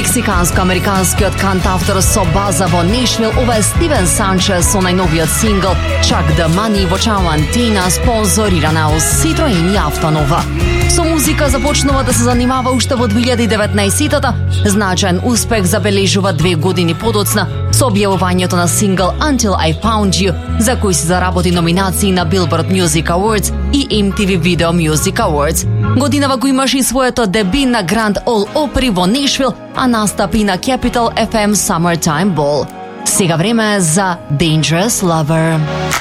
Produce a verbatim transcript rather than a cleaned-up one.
Мексиканско-американскиот кантавтор со база во Нешвил, ова е Стивен Санчес со најновиот сингл Chuck the Money во Чавантина, спонзорирана од Citroen и Автонова. Со музика започнува да се занимава уште во две илјади и деветнаесетта, значаен успех забележува две години подоцна со објавувањето на сингл Until I Found You, за кој се заработи номинации на Billboard Music Awards и Ем Ти Ви Video Music Awards. Годинава го имаше и своето деби на Grand Ole Opry во Нешвил, а настапи на Capital Еф Ем Summertime Ball. Сега време е за Dangerous Lover.